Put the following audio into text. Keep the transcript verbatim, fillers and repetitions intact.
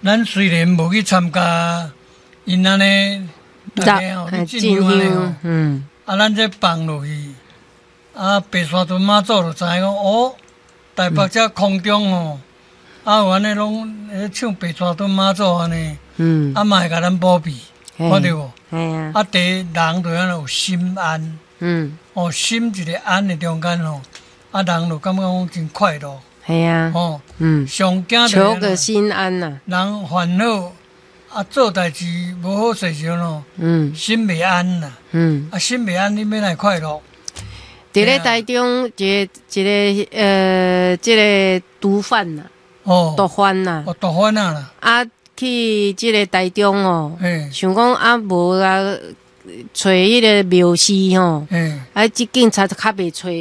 咱虽然无去参加因安尼大家吼去进香安尼吼， 嗯， 啊，咱这放落去，啊，白沙屯妈祖就知影讲，哦，台北这空中吼，啊，有安尼拢咧唱白沙屯妈祖安尼， 嗯， 啊，嘛会甲咱保庇，看到无？ 系啊， 啊，第一人就安尼有心安， 嗯， 哦，心一个安的中间吼，啊，人就感觉讲真快乐， 系啊， 哦， 嗯， 上惊求个心安呐， 人烦恼。啊，做代志无好势时咯， 嗯， 心未安啦， 嗯， 啊，心未安，你要来快乐？ 伫咧台中一个一个呃，即个毒贩呐， 哦， 毒贩呐， 哦，毒贩啊啦， 啊，去即个台中哦， 嘿， 想讲啊，无啊，找迄个庙司吼， 嘿。 啊，即警察较袂找。